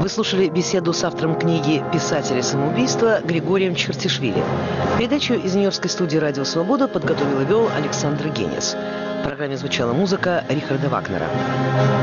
Вы слушали беседу с автором книги «Писатели самоубийства» Григорием Чертишвили. Передачу из Нью-Йоркской студии «Радио Свобода» подготовил и вел Александр Генис. В программе звучала музыка Рихарда Вагнера.